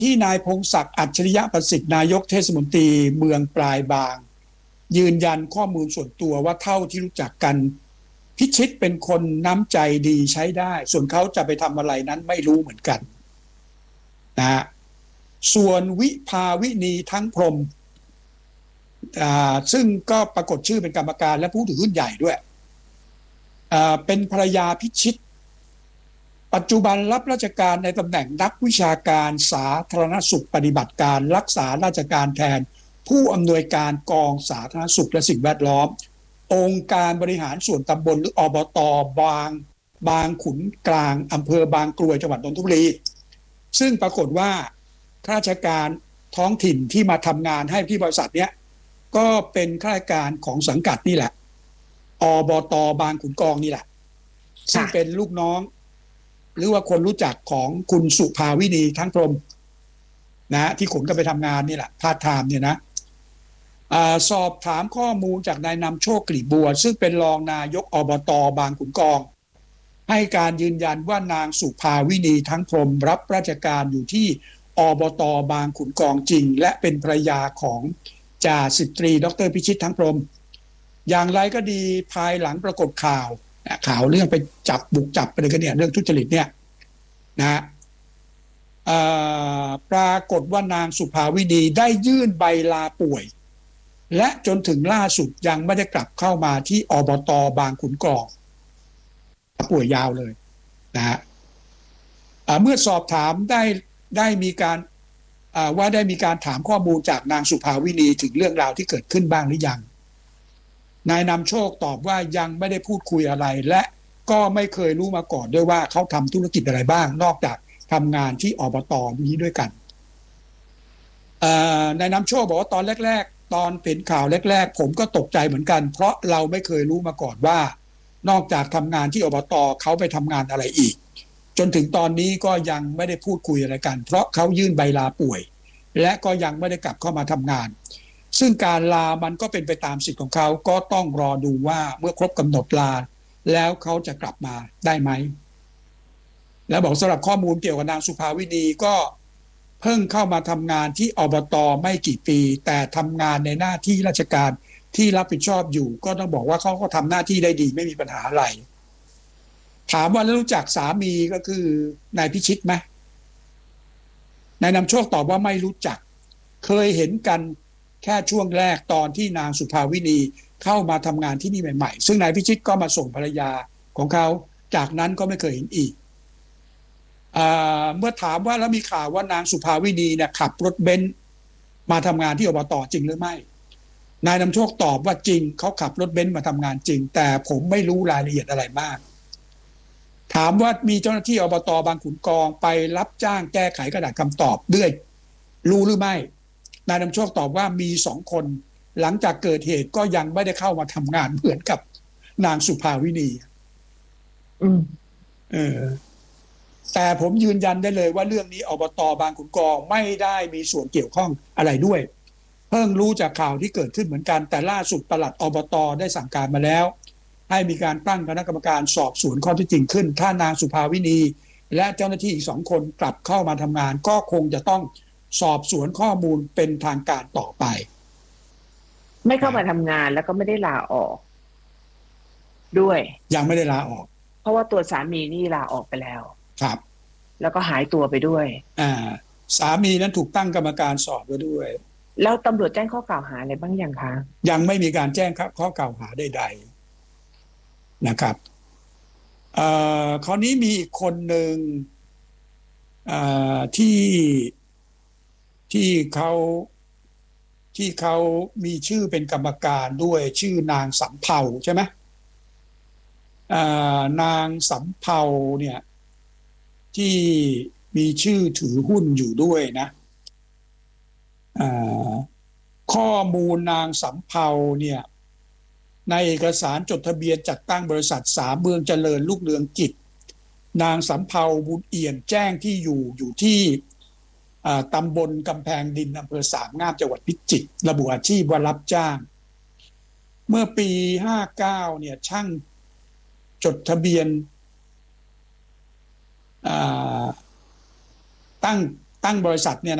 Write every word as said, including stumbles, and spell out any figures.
ที่นายพงศักดิ์อัจฉริยะประสิทธิ์นายกเทศมนตรีเมืองปลายบางยืนยันข้อมูลส่วนตัวว่าเท่าที่รู้จักกันพิชิตเป็นคนน้ำใจดีใช้ได้ส่วนเขาจะไปทำอะไรนั้นไม่รู้เหมือนกันนะฮะส่วนวิภาวินีทั้งพรหมซึ่งก็ปรากฏชื่อเป็นกรรมการและผู้ถือหุ้นใหญ่ด้วยเป็นภรรยาพิชิตปัจจุบันรับราชการในตำแหน่งนักวิชาการสาธารณสุขปฏิบัติการรักษาราชการแทนผู้อำนวยการกองสาธารณสุขและสิ่งแวดล้อมองค์การบริหารส่วนตำบลหรืออบต.บางบางขุนกลางอำเภอบางกรวยจังหวัดนนทบุรีซึ่งปรากฏว่าข้าราชการท้องถิ่นที่มาทำงานให้ที่บริษัทเนี้ยก็เป็นข้าราชการของสังกัดนี่แหละอบต.บางขุนกองนี่แหละซึ่งเป็นลูกน้องหรือว่าคนรู้จักของคุณสุภาวินีทั้งพรหมนะที่ขนกันไปทำงานนี่แหละพาร์ทไทม์เนี่ยนะสอบถามข้อมูลจากนายนำโชคกลีบบัวซึ่งเป็นรองนายกอบต.บางขุนกองให้การยืนยันว่านางสุภาวินีทั้งพรหมรับราชการอยู่ที่อบต.บางขุนกองจริงและเป็นภรรยาของจ่าสิบตรีดร.พิชิตทั้งพรหมอย่างไรก็ดีภายหลังปรากฏข่าวข่าวเรื่องไปจับบุกจับอะไรกันเนี่ยเรื่องทุจริตเนี่ยนะปรากฏว่านางสุภาวินีได้ยื่นใบลาป่วยและจนถึงล่าสุดยังไม่ได้กลับเข้ามาที่อบต.บางขุนกองป่วยยาวเลยนะฮะเมื่อสอบถามได้ได้มีการว่าได้มีการถามข้อมูลจากนางสุภาวินีถึงเรื่องราวที่เกิดขึ้นบ้างหรือยังนายนำโชคตอบว่ายังไม่ได้พูดคุยอะไรและก็ไม่เคยรู้มาก่อนด้วยว่าเขาทำธุรกิจอะไรบ้างนอกจากทำงานที่อบต.นี้ด้วยกันนายนำโชคบอกว่าตอนแรกๆตอนเป็นข่าวแรกๆผมก็ตกใจเหมือนกันเพราะเราไม่เคยรู้มาก่อนว่านอกจากทำงานที่อบต.เขาไปทำงานอะไรอีกจนถึงตอนนี้ก็ยังไม่ได้พูดคุยอะไรกันเพราะเขายื่นใบลาป่วยและก็ยังไม่ได้กลับเข้ามาทำงานซึ่งการลามันก็เป็นไปตามสิทธิ์ของเขาก็ต้องรอดูว่าเมื่อครบกำหนดลาแล้วเขาจะกลับมาได้ไหมแล้วบอกสำหรับข้อมูลเกี่ยวกับนางสุภาวินีก็เพิ่งเข้ามาทำงานที่อบต.ไม่กี่ปีแต่ทำงานในหน้าที่ราชการที่รับผิดชอบอยู่ก็ต้องบอกว่าเขาก็ทำหน้าที่ได้ดีไม่มีปัญหาอะไรถามว่าแล้วรู้จักสามีก็คือนายพิชิตไหมนายนำโชคตอบว่าไม่รู้จักเคยเห็นกันแค่ช่วงแรกตอนที่นางสุภาวินีเข้ามาทำงานที่นี่ใหม่ๆซึ่งนายพิชิตก็มาส่งภรรยาของเขาจากนั้นก็ไม่เคยเห็นอีกเมื่อถามว่าแล้วมีข่าวว่านางสุภาวินีเนี่ยขับรถเบนซ์มาทำงานที่อบต.จริงหรือไม่นายนำโชคตอบว่าจริงเขาขับรถเบนซ์มาทำงานจริงแต่ผมไม่รู้รายละเอียดอะไรมากถามว่ามีเจ้าหน้าที่อบต.บางขุนกองไปรับจ้างแก้ไขกระดาษคำตอบด้วยรู้หรือไม่นายนำโชคตอบว่ามีสองคนหลังจากเกิดเหตุก็ยังไม่ได้เข้ามาทำงานเหมือนกับนางสุภาวินีอืมเออแต่ผมยืนยันได้เลยว่าเรื่องนี้อบต.บางขุนกองไม่ได้มีส่วนเกี่ยวข้องอะไรด้วยเพิ่งรู้จากข่าวที่เกิดขึ้นเหมือนกันแต่ล่าสุดปลัดอบต.ได้สั่งการมาแล้วให้มีการตั้งคณะกรรมการสอบสวนข้อเท็จจริงขึ้นถ้านางสุภาวินีและเจ้าหน้าที่อีกสองคนกลับเข้ามาทำงานก็คงจะต้องสอบสวนข้อมูลเป็นทางการต่อไปไม่เข้ามาทำงานแล้วก็ไม่ได้ลาออกด้วยยังไม่ได้ลาออกเพราะว่าตัวสามีนี่ลาออกไปแล้วครับแล้วก็หายตัวไปด้วยอ่าสามีนั้นถูกตั้งกรรมการสอบไว้ด้วยแล้วตำรวจแจ้งข้อกล่าวหาอะไรบ้างยังคะยังไม่มีการแจ้งข้อกล่าวหาใดๆนะครับเอ่อคราวนี้มีอีกคนหนึ่งเอ่อที่ที่เขาที่เขามีชื่อเป็นกรรมการด้วยชื่อนางสำเภาใช่ไหมนางสำเภาเนี่ยที่มีชื่อถือหุ้นอยู่ด้วยนะข้อมูลนางสำเภาเนี่ยในเอกสารจดทะเบียนจัดตั้งบริษัทสามเมืองเจริญรุ่งเรืองกิจนางสำเภาบุญเอี่ยมแจ้งที่อยู่อยู่ที่ตำบลกำแพงดินอำเภอสามงามจังหวัดพิจิตรระบุอาชีพว่ารับจ้างเมื่อปีห้าเก้าเนี่ยช่างจดทะเบียนตั้งตั้งบริษัทเนี่ย